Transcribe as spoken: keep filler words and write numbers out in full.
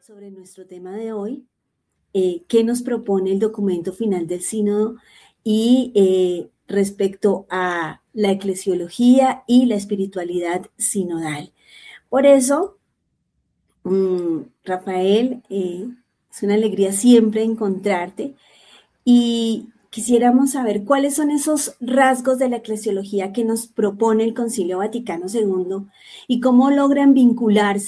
sobre nuestro tema de hoy, eh, qué nos propone el documento final del sínodo y eh, respecto a la eclesiología y la espiritualidad sinodal. Por eso, mmm, Rafael, eh, es una alegría siempre encontrarte y quisiéramos saber cuáles son esos rasgos de la eclesiología que nos propone el Concilio Vaticano segundo y cómo logran vincularse